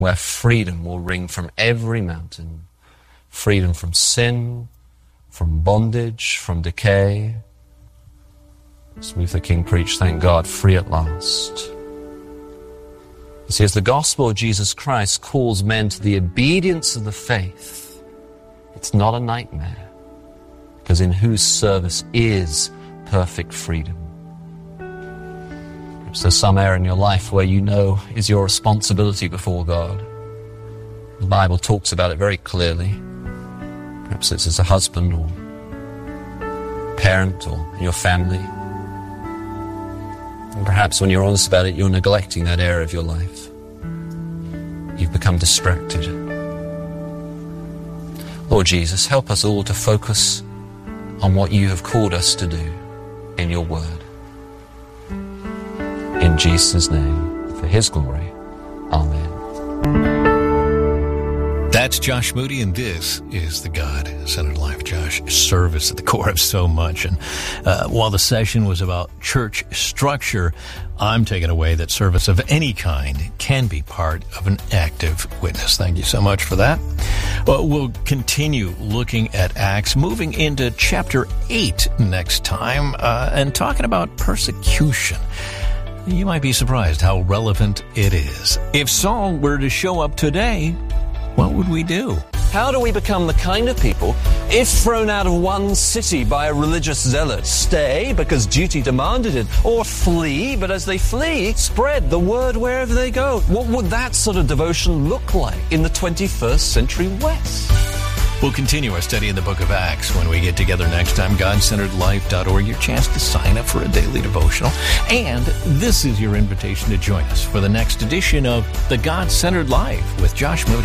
where freedom will ring from every mountain. Freedom from sin, from bondage, from decay. As Luther King preached, thank God, free at last. You see, as the gospel of Jesus Christ calls men to the obedience of the faith, it's not a nightmare, because in whose service is perfect freedom. Perhaps there's some area in your life where you know is your responsibility before God. The Bible talks about it very clearly. Perhaps it's as a husband or parent or in your family. And perhaps when you're honest about it, you're neglecting that area of your life. You've become distracted. Lord Jesus, help us all to focus on what you have called us to do in your word. In Jesus' name, for his glory. Amen. That's Josh Moody, and this is the God-Centered Life. Josh, service at the core of so much. And while the session was about church structure, I'm taking away that service of any kind can be part of an active witness. Thank you so much for that. Well, we'll continue looking at Acts, moving into chapter 8 next time, and talking about persecution. You might be surprised how relevant it is. If Saul were to show up today, what would we do? How do we become the kind of people, if thrown out of one city by a religious zealot, stay because duty demanded it, or flee, but as they flee, spread the word wherever they go? What would that sort of devotion look like in the 21st century West? We'll continue our study in the book of Acts when we get together next time. GodCenteredLife.org, your chance to sign up for a daily devotional. And this is your invitation to join us for the next edition of The God-Centered Life with Josh Moody.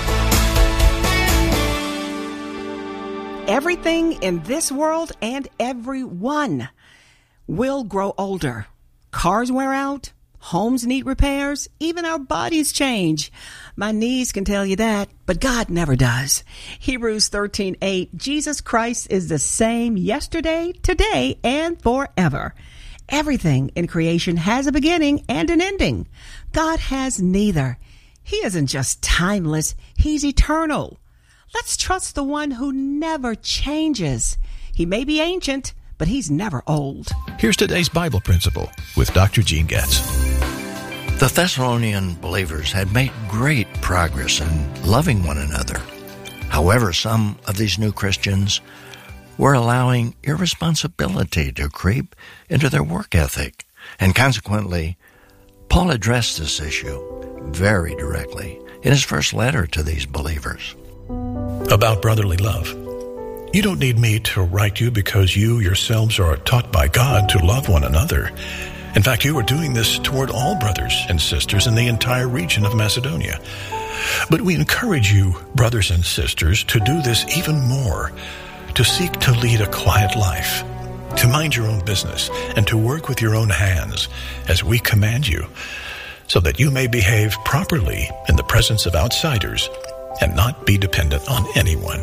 Everything in this world and everyone will grow older. Cars wear out. Homes need repairs. Even our bodies change. My knees can tell you that, but God never does. Hebrews 13:8, Jesus Christ is the same yesterday, today, and forever. Everything in creation has a beginning and an ending. God has neither. He isn't just timeless, he's eternal. Let's trust the one who never changes. He may be ancient, but he's never old. Here's today's Bible principle with Dr. Gene Getz. The Thessalonian believers had made great progress in loving one another. However, some of these new Christians were allowing irresponsibility to creep into their work ethic. And consequently, Paul addressed this issue very directly in his first letter to these believers. About brotherly love. You don't need me to write you because you yourselves are taught by God to love one another. In fact, you are doing this toward all brothers and sisters in the entire region of Macedonia. But we encourage you, brothers and sisters, to do this even more, to seek to lead a quiet life, to mind your own business, and to work with your own hands, as we command you, so that you may behave properly in the presence of outsiders and not be dependent on anyone.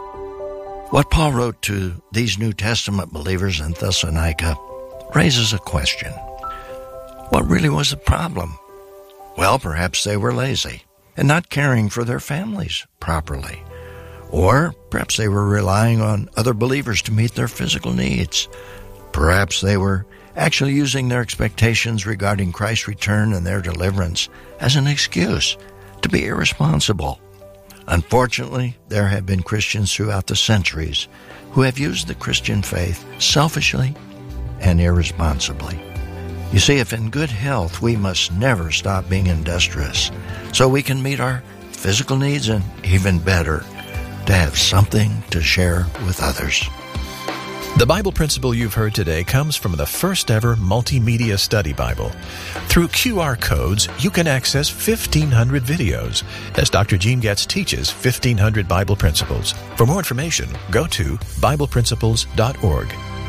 What Paul wrote to these New Testament believers in Thessalonica raises a question. What really was the problem? Well, perhaps they were lazy and not caring for their families properly. Or perhaps they were relying on other believers to meet their physical needs. Perhaps they were actually using their expectations regarding Christ's return and their deliverance as an excuse to be irresponsible. Unfortunately, there have been Christians throughout the centuries who have used the Christian faith selfishly and irresponsibly. You see, if in good health, we must never stop being industrious so we can meet our physical needs and, even better, to have something to share with others. The Bible principle you've heard today comes from the first ever multimedia study Bible. Through QR codes, you can access 1,500 videos as Dr. Gene Getz teaches 1,500 Bible principles. For more information, go to BiblePrinciples.org.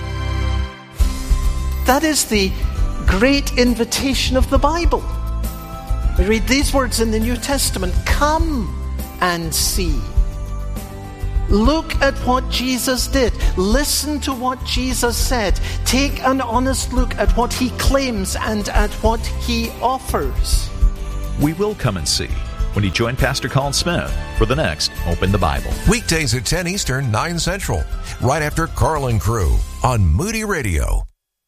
That is the great invitation of the Bible. We read these words in the New Testament, "Come and see." Look at what Jesus did. Listen to what Jesus said. Take an honest look at what he claims and at what he offers. We will come and see. when you join Pastor Colin Smith for the next Open the Bible. Weekdays at 10 Eastern, 9 Central, right after Carlin Crew on Moody Radio.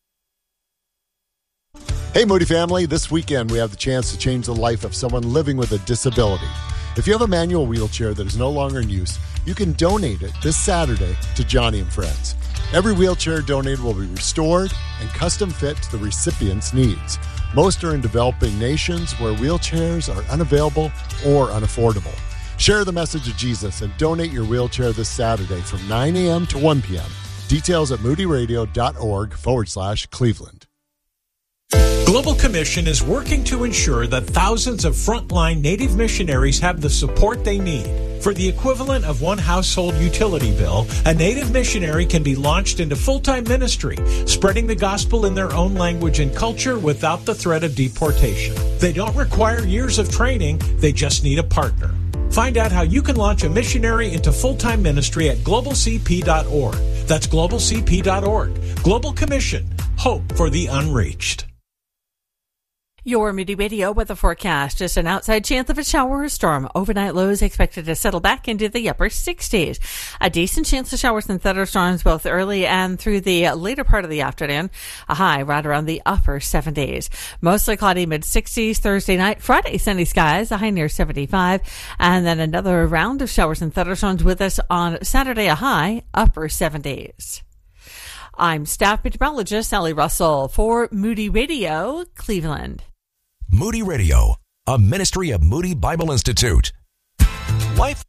Hey, Moody family. This weekend, we have the chance to change the life of someone living with a disability. If you have a manual wheelchair that is no longer in use, you can donate it this Saturday to Johnny and Friends. Every wheelchair donated will be restored and custom fit to the recipient's needs. Most are in developing nations where wheelchairs are unavailable or unaffordable. Share the message of Jesus and donate your wheelchair this Saturday from 9 a.m. to 1 p.m. Details at moodyradio.org/Cleveland. Global Commission is working to ensure that thousands of frontline Native missionaries have the support they need. For the equivalent of one household utility bill, a Native missionary can be launched into full-time ministry, spreading the gospel in their own language and culture without the threat of deportation. They don't require years of training, they just need a partner. Find out how you can launch a missionary into full-time ministry at globalcp.org. That's globalcp.org. Global Commission. Hope for the unreached. Your Moody Radio weather forecast. Just an outside chance of a shower or storm. Overnight lows expected to settle back into the upper 60s. A decent chance of showers and thunderstorms both early and through the later part of the afternoon. A high right around the upper 70s. Mostly cloudy mid-60s Thursday night. Friday, sunny skies. A high near 75. And then another round of showers and thunderstorms with us on Saturday. A high upper 70s. I'm staff meteorologist Sally Russell for Moody Radio, Cleveland. Moody Radio, a ministry of Moody Bible Institute. Life,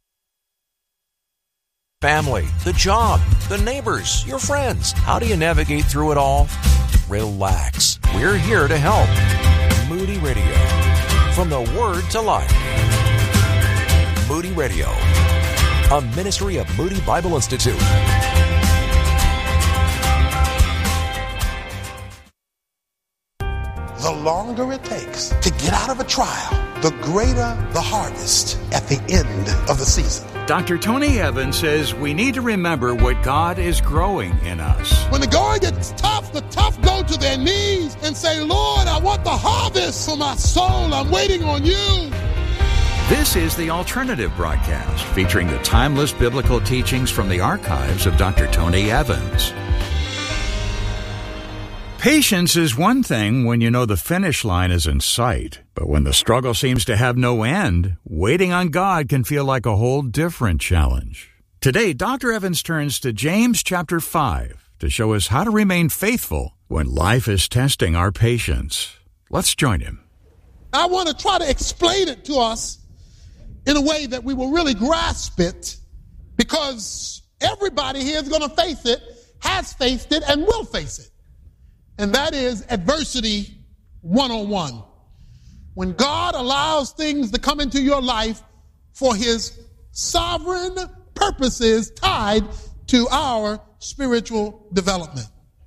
family, the job, the neighbors, your friends. How do you navigate through it all? Relax. We're here to help. Moody Radio, from the Word to life. Moody Radio, a ministry of Moody Bible Institute. The longer it takes to get out of a trial, the greater the harvest at the end of the season. Dr. Tony Evans says we need to remember what God is growing in us. When the going gets tough, the tough go to their knees and say, Lord, I want the harvest for my soul. I'm waiting on you. This is the Alternative Broadcast, featuring the timeless biblical teachings from the archives of Dr. Tony Evans. Patience is one thing when you know the finish line is in sight, but when the struggle seems to have no end, waiting on God can feel like a whole different challenge. Today, Dr. Evans turns to James chapter 5 to show us how to remain faithful when life is testing our patience. Let's join him. I want to try to explain it to us in a way that we will really grasp it, because everybody here is going to face it, has faced it, and will face it. And that is adversity 101. When God allows things to come into your life for his sovereign purposes tied to our spiritual development.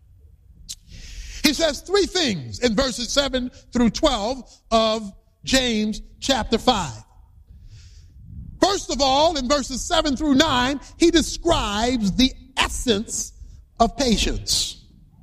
He says three things in verses 7 through 12 of James chapter 5. First of all, in verses 7 through 9, he describes the essence of patience.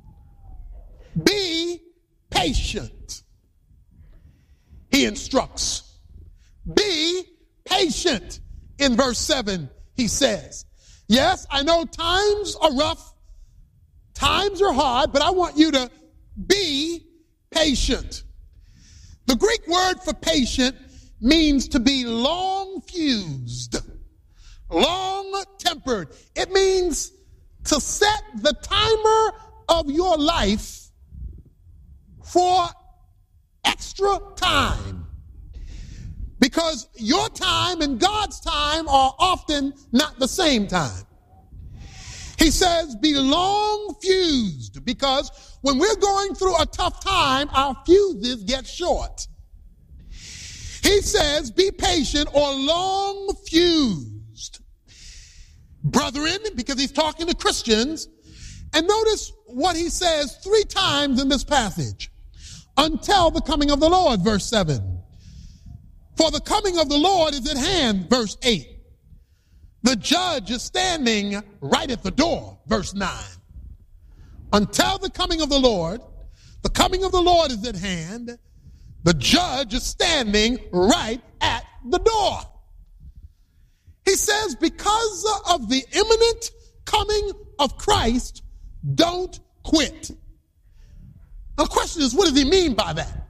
Be patient. He instructs. Be patient. In verse 7, he says, yes, I know times are rough, times are hard, but I want you to be patient. The Greek word for patient means to be long-fused, long-tempered. It means to set the timer of your life for extra time. Because your time and God's time are often not the same time. He says, be long fused, because when we're going through a tough time, our fuses get short. He says, be patient or long fused. Brethren, because he's talking to Christians, and notice what he says 3 times in this passage. Until the coming of the Lord, verse 7. For the coming of the Lord is at hand, verse 8. The judge is standing right at the door, verse 9. Until the coming of the Lord is at hand, the judge is standing right at the door. He says, because of the imminent coming of Christ, don't quit. Now, the question is, what does he mean by that?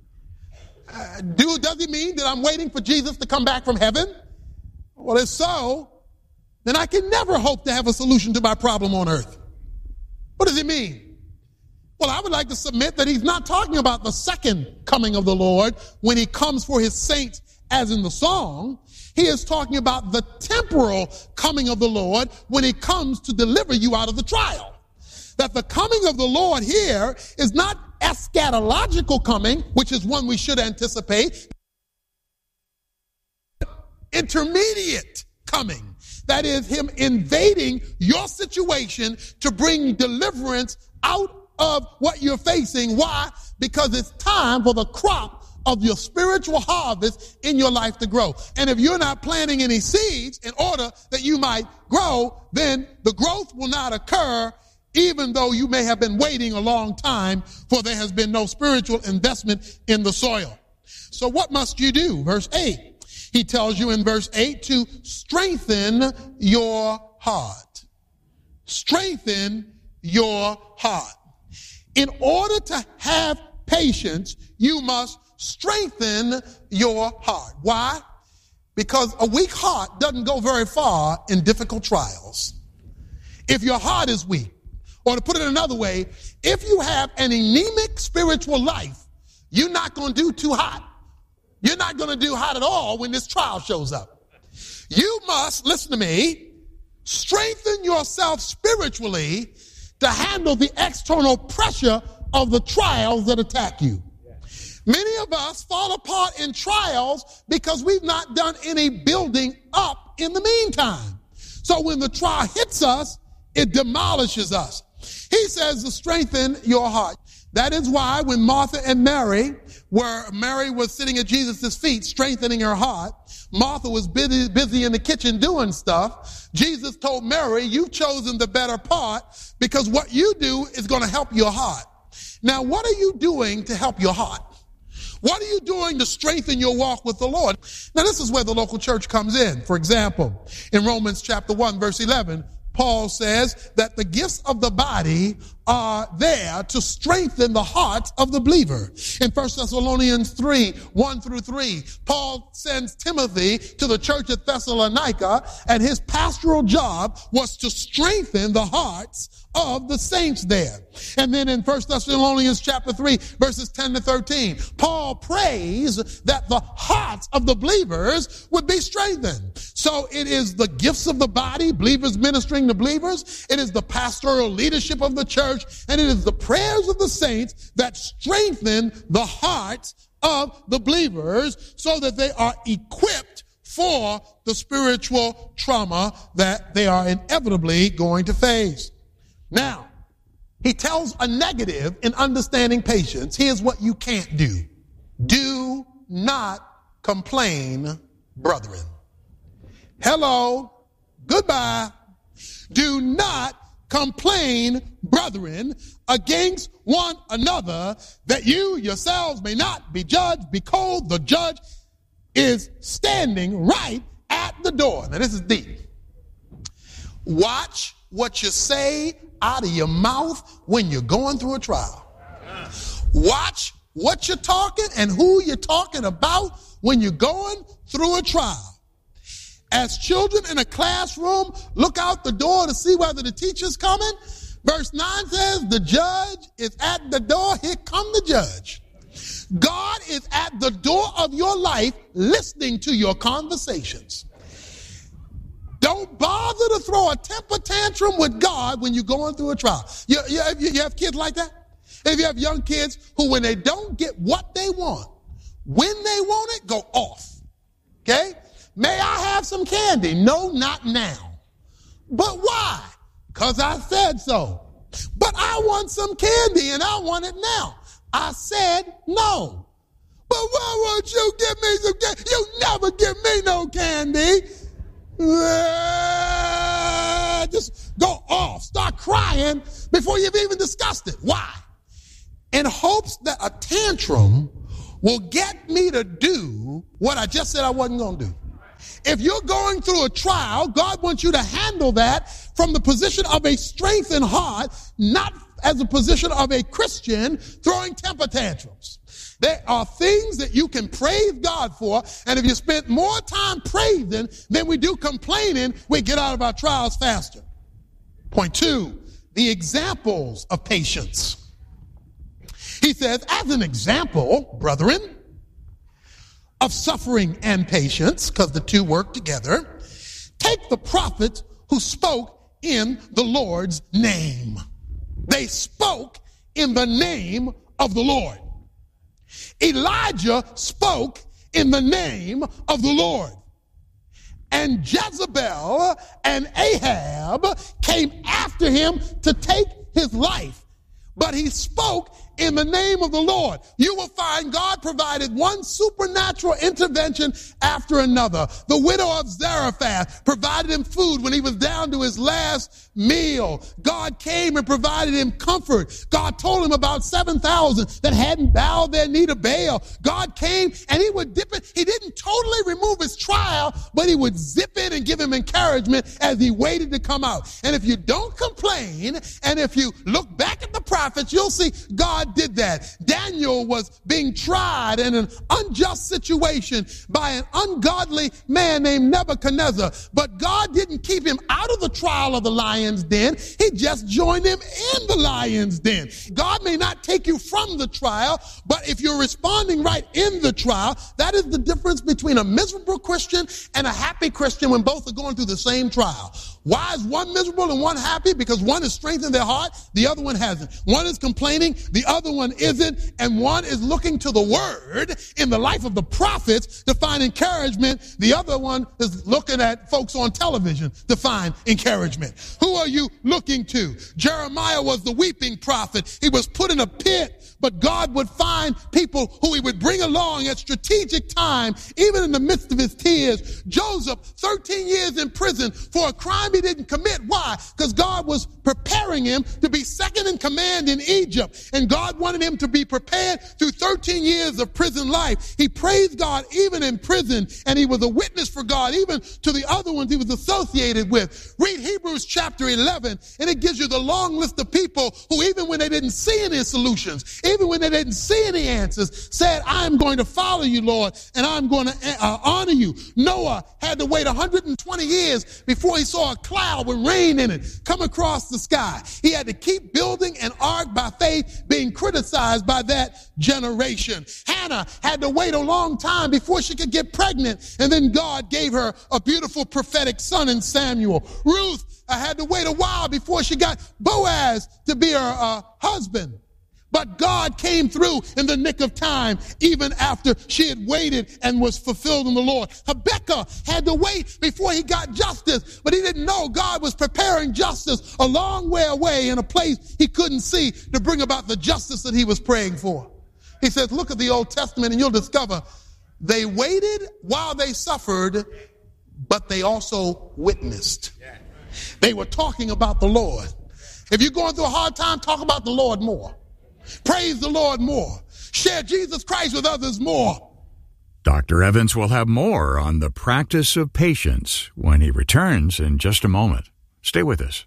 Does he mean that I'm waiting for Jesus to come back from heaven? Well, if so, then I can never hope to have a solution to my problem on earth. What does he mean? Well, I would like to submit that he's not talking about the second coming of the Lord when he comes for his saints as in the song. He is talking about the temporal coming of the Lord when he comes to deliver you out of the trial. That the coming of the Lord here is not eschatological coming, which is one we should anticipate. Intermediate coming. That is him invading your situation to bring deliverance out of what you're facing. Why? Because it's time for the crop of your spiritual harvest in your life to grow. And if you're not planting any seeds in order that you might grow, then the growth will not occur, even though you may have been waiting a long time, for there has been no spiritual investment in the soil. So what must you do? Verse 8. He tells you in verse 8 to strengthen your heart. Strengthen your heart. In order to have patience, you must strengthen your heart. Why? Because a weak heart doesn't go very far in difficult trials. If your heart is weak, or to put it another way, if you have an anemic spiritual life, you're not going to do too hot. You're not going to do hot at all when this trial shows up. You must, listen to me, strengthen yourself spiritually to handle the external pressure of the trials that attack you. Many of us fall apart in trials because we've not done any building up in the meantime. So when the trial hits us, it demolishes us. He says to strengthen your heart. That is why when Martha and Mary was sitting at Jesus' feet, strengthening her heart, Martha was busy in the kitchen doing stuff. Jesus told Mary, you've chosen the better part because what you do is going to help your heart. Now, what are you doing to help your heart? What are you doing to strengthen your walk with the Lord? Now, this is where the local church comes in. For example, in Romans chapter 1, verse 11, Paul says that the gifts of the body are there to strengthen the heart of the believer. In 1 Thessalonians 3, 1 through 3, Paul sends Timothy to the church at Thessalonica, and his pastoral job was to strengthen the hearts of the saints there. And then in 1 Thessalonians chapter 3, verses 10 to 13, Paul prays that the hearts of the believers would be strengthened. So it is the gifts of the body, believers ministering to believers. It is the pastoral leadership of the church, and it is the prayers of the saints that strengthen the hearts of the believers so that they are equipped for the spiritual trauma that they are inevitably going to face. Now, he tells a negative in understanding patience. Here's what you can't do. Do not complain, brethren. Hello, goodbye. Do not complain, brethren, against one another, that you yourselves may not be judged. Behold, the judge is standing right at the door. Now, this is deep. Watch what you say out of your mouth when you're going through a trial. Watch what you're talking and who you're talking about when you're going through a trial. As children in a classroom, look out the door to see whether the teacher's coming. Verse 9 says, the judge is at the door. Here come the judge. God is at the door of your life listening to your conversations. Don't bother to throw a temper tantrum with God when you're going through a trial. You have kids like that? If you have young kids who, when they don't get what they want, when they want it, go off. Okay? May I have some candy? No, not now. But why? Because I said so. But I want some candy and I want it now. I said no. But why won't you give me some candy? You never give me no candy. Just go off. Start crying before you've even discussed it. Why? In hopes that a tantrum will get me to do what I just said I wasn't going to do. If you're going through a trial, God wants you to handle that from the position of a strengthened heart, not as a position of a Christian throwing temper tantrums. There are things that you can praise God for, and if you spend more time praising than we do complaining, we get out of our trials faster. Point 2, the examples of patience. He says, as an example, brethren, of suffering and patience, because the two work together, take the prophets who spoke in the Lord's name. They spoke in the name of the Lord. Elijah spoke in the name of the Lord. And Jezebel and Ahab came after him to take his life. But he spoke in the name of the Lord. You will find God provided one supernatural intervention after another. The widow of Zarephath provided him food when he was down to his last meal. God came and provided him comfort. God told him about 7,000 that hadn't bowed their knee to Baal. God came and he would dip it. He didn't totally remove his trial, but he would zip it and give him encouragement as he waited to come out. And if you don't complain, and if you look back at the prophets, you'll see God did that. Daniel was being tried in an unjust situation by an ungodly man named Nebuchadnezzar. But God didn't keep him out of the trial of the lion's den. He just joined him in the lion's den. God may not take you from the trial, but if you're responding right in the trial, that is the difference between a miserable Christian and a happy Christian when both are going through the same trial. Why is one miserable and one happy? Because one has strengthened their heart, the other one hasn't. One is complaining, the other one isn't, and one is looking to the word in the life of the prophets to find encouragement. The other one is looking at folks on television to find encouragement. Who are you looking to? Jeremiah was the weeping prophet. He was put in a pit, but God would find people who he would bring along at strategic time, even in the midst of his tears. Joseph, 13 years in prison for a crime he didn't commit. Why? Because God was preparing him to be second in command in Egypt, and God wanted him to be prepared through 13 years of prison life. He praised God even in prison, and he was a witness for God even to the other ones he was associated with. Read Hebrews chapter 11, and it gives you the long list of people who, even when they didn't see any solutions, even when they didn't see any answers, said, I'm going to follow you, Lord, and I'm going to honor you. Noah had to wait 120 years before he saw a cloud with rain in it come across the sky. He had to keep building an ark by faith, being criticized by that generation. Hannah had to wait a long time before she could get pregnant, and then God gave her a beautiful prophetic son in Samuel. Ruth had to wait a while before she got Boaz to be her husband. But God came through in the nick of time, even after she had waited and was fulfilled in the Lord. Habakkuk had to wait before he got justice, but he didn't know God was preparing justice a long way away in a place he couldn't see to bring about the justice that he was praying for. He says, look at the Old Testament and you'll discover they waited while they suffered, but they also witnessed. They were talking about the Lord. If you're going through a hard time, talk about the Lord more. Praise the Lord more. Share Jesus Christ with others more. Dr. Evans will have more on the practice of patience when he returns in just a moment. Stay with us.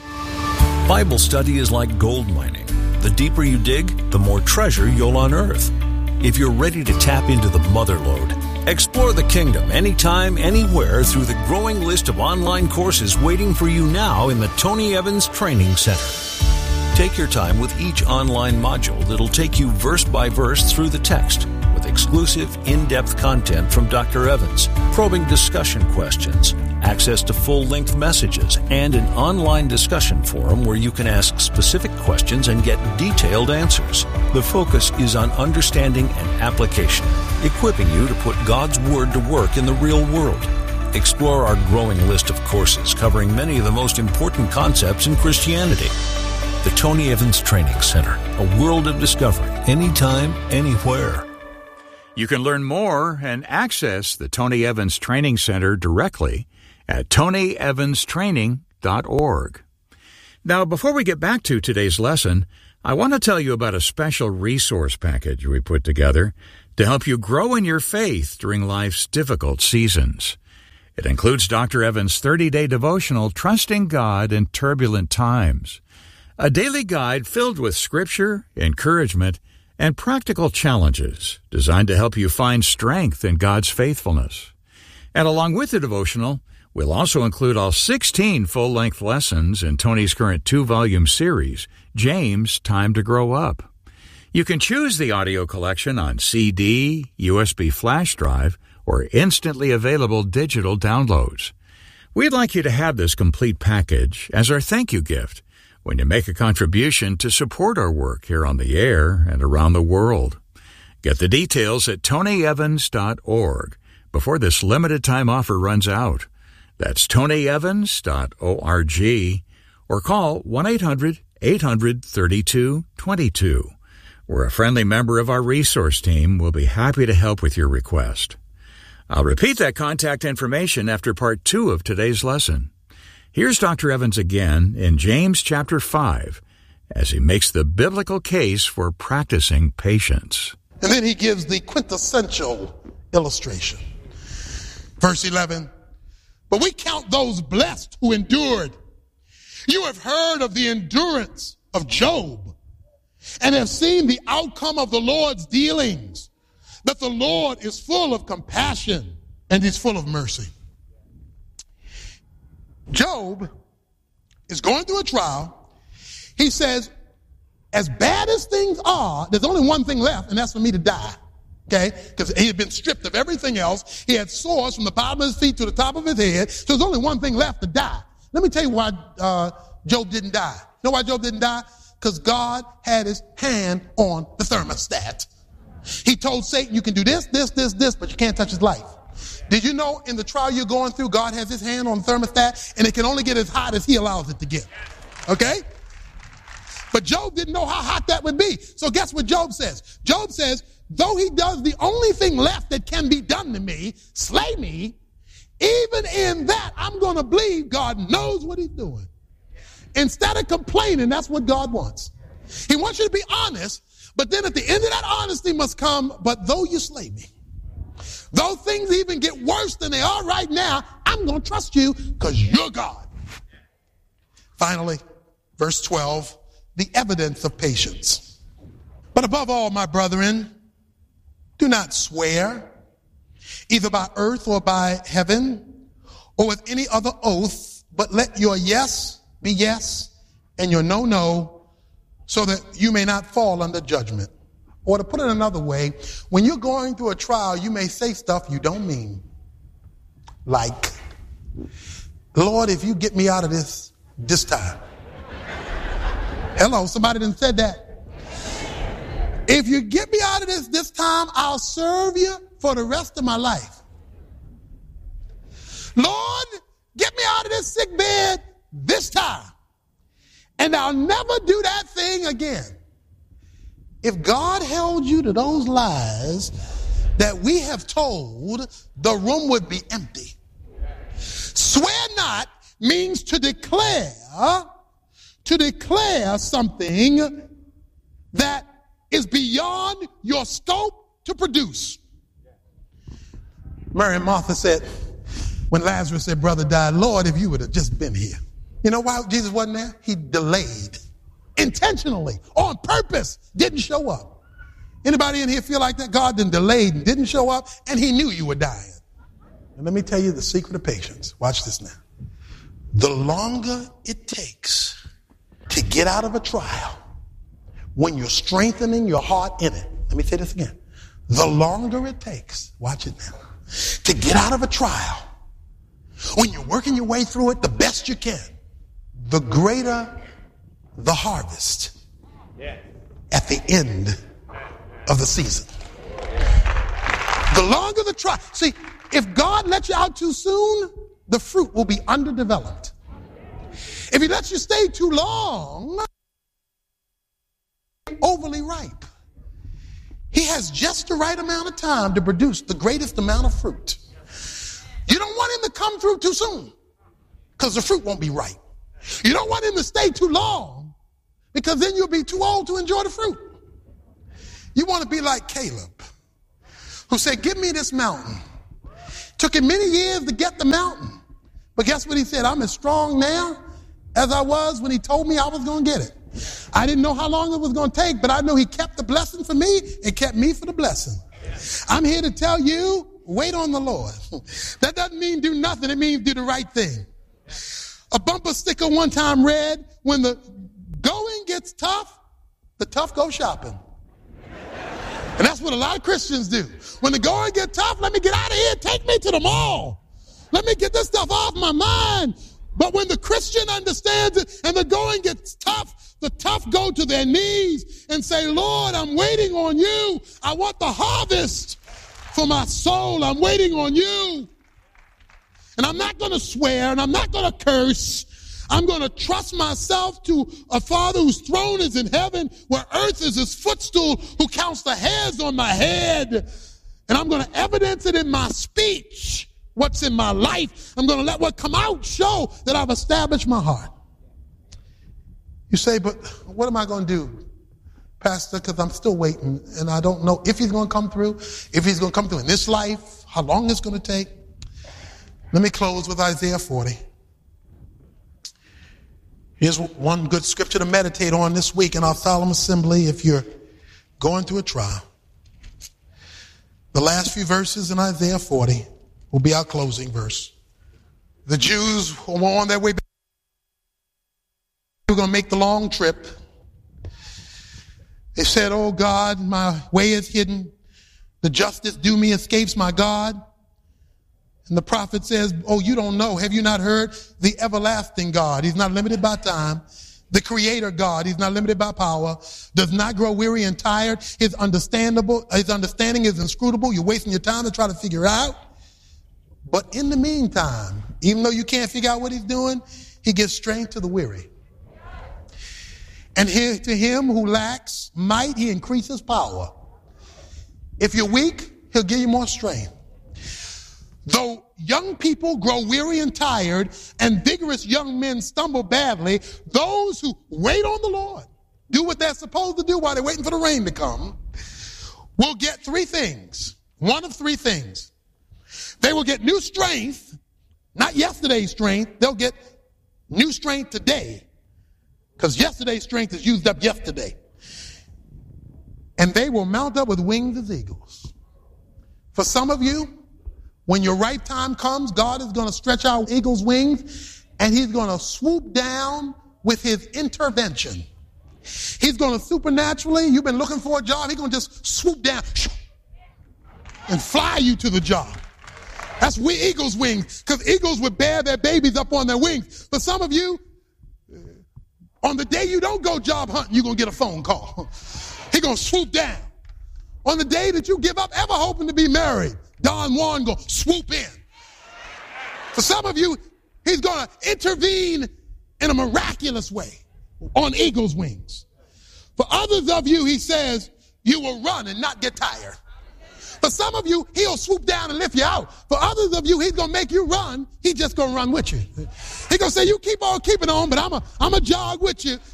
Bible study is like gold mining. The deeper you dig, the more treasure you'll unearth. If you're ready to tap into the mother lode, explore the kingdom anytime, anywhere through the growing list of online courses waiting for you now in the Tony Evans Training Center. Take your time with each online module that'll take you verse by verse through the text with exclusive, in-depth content from Dr. Evans, probing discussion questions, access to full-length messages, and an online discussion forum where you can ask specific questions and get detailed answers. The focus is on understanding and application, equipping you to put God's Word to work in the real world. Explore our growing list of courses covering many of the most important concepts in Christianity. The Tony Evans Training Center, a world of discovery, anytime, anywhere. You can learn more and access the Tony Evans Training Center directly at TonyEvansTraining.org. Now, before we get back to today's lesson, I want to tell you about a special resource package we put together to help you grow in your faith during life's difficult seasons. It includes Dr. Evans' 30-day devotional, Trusting God in Turbulent Times, a daily guide filled with scripture, encouragement, and practical challenges designed to help you find strength in God's faithfulness. And along with the devotional, we'll also include all 16 full-length lessons in Tony's current 2-volume series, James, Time to Grow Up. You can choose the audio collection on CD, USB flash drive, or instantly available digital downloads. We'd like you to have this complete package as our thank you gift when you make a contribution to support our work here on the air and around the world. Get the details at tonyevans.org before this limited time offer runs out. That's tonyevans.org, or call 1-800-800-3222, where a friendly member of our resource team will be happy to help with your request. I'll repeat that contact information after part 2 of today's lesson. Here's Dr. Evans again in James chapter 5 as he makes the biblical case for practicing patience. And then he gives the quintessential illustration. Verse 11, but we count those blessed who endured. You have heard of the endurance of Job and have seen the outcome of the Lord's dealings, that the Lord is full of compassion and is full of mercy. Job is going through a trial. He says, as bad as things are, there's only one thing left, and that's for me to die. Okay? Because he had been stripped of everything else. He had sores from the bottom of his feet to the top of his head. So there's only one thing left to die. Let me tell you why Job didn't die. You know why Job didn't die? Because God had his hand on the thermostat. He told Satan, you can do this, but you can't touch his life. Did you know in the trial you're going through, God has his hand on the thermostat, and it can only get as hot as he allows it to get. Okay? But Job didn't know how hot that would be. So guess what Job says? Job says, though he does the only thing left that can be done to me, slay me, even in that I'm going to believe God knows what he's doing. Instead of complaining, that's what God wants. He wants you to be honest, but then at the end of that honesty must come, but though you slay me, though things even get worse than they are right now, I'm going to trust you because you're God. Finally, verse 12, the evidence of patience. But above all, my brethren, do not swear, either by earth or by heaven, or with any other oath, but let your yes be yes, and your no, no, so that you may not fall under judgment. Or to put it another way, when you're going through a trial, you may say stuff you don't mean. Like, Lord, if you get me out of this time. Hello, somebody done said that. If you get me out of this time, I'll serve you for the rest of my life. Lord, get me out of this sick bed this time, and I'll never do that thing again. If God held you to those lies that we have told, the room would be empty. Swear not means to declare something that is beyond your scope to produce. Mary and Martha said, when Lazarus said, brother died, Lord, if you would have just been here. You know why Jesus wasn't there? He delayed. Intentionally, on purpose, didn't show up. Anybody in here feel like that? God then delayed and didn't show up, and he knew you were dying. And let me tell you the secret of patience. Watch this now. The longer it takes to get out of a trial, when you're strengthening your heart in it, let me say this again. The longer it takes, watch it now, to get out of a trial, when you're working your way through it the best you can, the greater the harvest at the end of the season. The longer the trial. See, if God lets you out too soon, the fruit will be underdeveloped. If he lets you stay too long, overly ripe. He has just the right amount of time to produce the greatest amount of fruit. You don't want him to come through too soon because the fruit won't be ripe. You don't want him to stay too long because then you'll be too old to enjoy the fruit. You want to be like Caleb. who said, give me this mountain. Took him many years to get the mountain. But guess what he said? I'm as strong now as I was when he told me I was going to get it. I didn't know how long it was going to take, but I know he kept the blessing for me and kept me for the blessing. I'm here to tell you, wait on the Lord. That doesn't mean do nothing. It means do the right thing. A bumper sticker one time read, when the going gets tough, the tough go shopping. And that's what a lot of Christians do. When the going gets tough, let me get out of here. Take me to the mall. Let me get this stuff off my mind. But when the Christian understands it and the going gets tough, the tough go to their knees and say, Lord, I'm waiting on you. I want the harvest for my soul. I'm waiting on you. And I'm not going to swear and I'm not going to curse. I'm going to trust myself to a Father whose throne is in heaven, where earth is his footstool, who counts the hairs on my head. And I'm going to evidence it in my speech. What's in my life, I'm going to let what come out show that I've established my heart. You say, but what am I going to do, Pastor? Because I'm still waiting, and I don't know if he's going to come through, if he's going to come through in this life, how long it's going to take. Let me close with Isaiah 40. Here's one good scripture to meditate on this week in our solemn assembly if you're going through a trial. The last few verses in Isaiah 40 will be our closing verse. The Jews were on their way back. They were going to make the long trip. They said, oh God, my way is hidden. The justice due me escapes my God. And the prophet says, oh, you don't know. Have you not heard? The everlasting God. He's not limited by time. The creator God. He's not limited by power. Does not grow weary and tired. His understanding is inscrutable. You're wasting your time to try to figure out. But in the meantime, even though you can't figure out what he's doing, he gives strength to the weary. And to him who lacks might, he increases power. If you're weak, he'll give you more strength. Though young people grow weary and tired, and vigorous young men stumble badly, those who wait on the Lord, do what they're supposed to do while they're waiting for the rain to come, will get three things. One of three things. They will get new strength, not yesterday's strength. They'll get new strength today, because yesterday's strength is used up yesterday. And they will mount up with wings as eagles. For some of you, when your right time comes, God is going to stretch out eagle's wings, and he's going to swoop down with his intervention. He's going to supernaturally, you've been looking for a job, he's going to just swoop down and fly you to the job. That's eagle's wings, because eagles would bear their babies up on their wings. But some of you, on the day you don't go job hunting, you're going to get a phone call. He's going to swoop down. On the day that you give up ever hoping to be married, Don Juan going to swoop in. For some of you, he's going to intervene in a miraculous way on eagle's wings. For others of you, he says, you will run and not get tired. For some of you, he'll swoop down and lift you out. For others of you, he's going to make you run. He's just going to run with you. He's going to say, you keep on keeping on, but I'm a jog with you.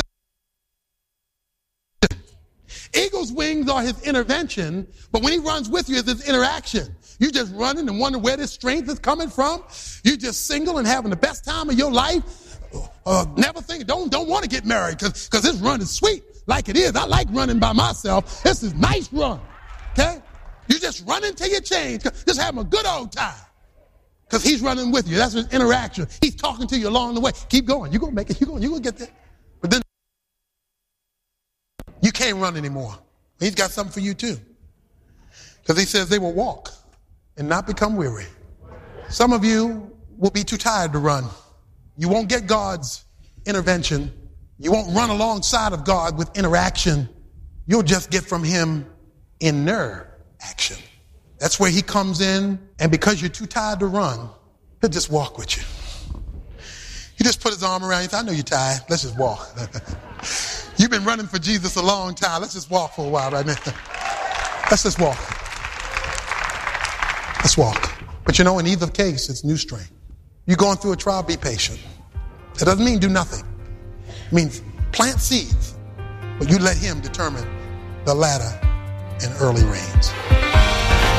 Eagle's wings are his intervention, but when he runs with you, it's his interaction. You just running and wondering where this strength is coming from. You just single and having the best time of your life. Never think, don't want to get married because this run is sweet like it is. I like running by myself. This is nice run. Okay? You just running till you change. Just having a good old time. Because he's running with you. That's his interaction. He's talking to you along the way. Keep going. You're going to make it. You're going to get there. But then you can't run anymore. He's got something for you too. Because he says they will walk and not become weary. Some of you will be too tired to run. You won't get God's intervention. You won't run alongside of God with interaction. You'll just get from him inner action. That's where he comes in, and because you're too tired to run, he'll just walk with you. He just put his arm around you and said, I know you're tired. Let's just walk. You've been running for Jesus a long time. Let's just walk for a while right now. Let's just walk. Let's walk. But you know, in either case, it's new strength. You're going through a trial, be patient. That doesn't mean do nothing. It means plant seeds, but you let him determine the latter and early rains.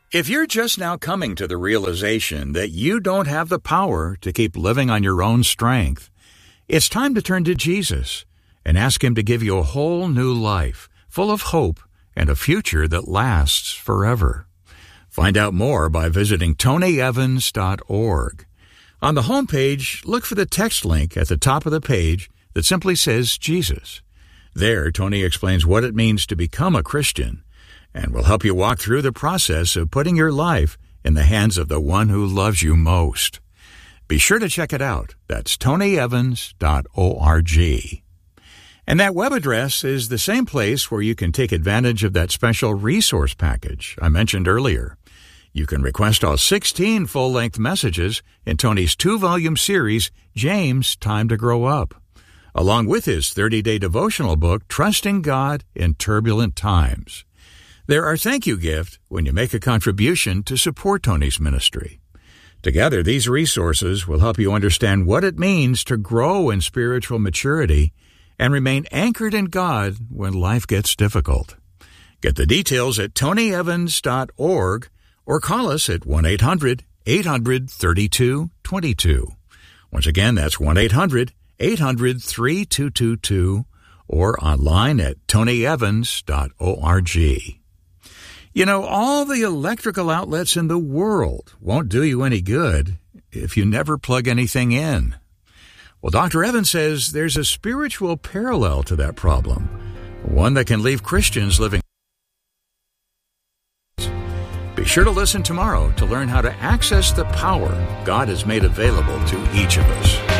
If you're just now coming to the realization that you don't have the power to keep living on your own strength, it's time to turn to Jesus and ask Him to give you a whole new life, full of hope and a future that lasts forever. Find out more by visiting TonyEvans.org. On the homepage, look for the text link at the top of the page that simply says Jesus. There, Tony explains what it means to become a Christian and will help you walk through the process of putting your life in the hands of the one who loves you most. Be sure to check it out. That's TonyEvans.org. And that web address is the same place where you can take advantage of that special resource package I mentioned earlier. You can request all 16 full-length messages in Tony's 2-volume series, James, Time to Grow Up, along with his 30-day devotional book, Trusting God in Turbulent Times. They're our thank you gift when you make a contribution to support Tony's ministry. Together, these resources will help you understand what it means to grow in spiritual maturity and remain anchored in God when life gets difficult. Get the details at TonyEvans.org or call us at 1-800-800-3222. Once again, that's 1-800-800-3222 or online at TonyEvans.org. You know, all the electrical outlets in the world won't do you any good if you never plug anything in. Well, Dr. Evans says there's a spiritual parallel to that problem, one that can leave Christians living. Be sure to listen tomorrow to learn how to access the power God has made available to each of us.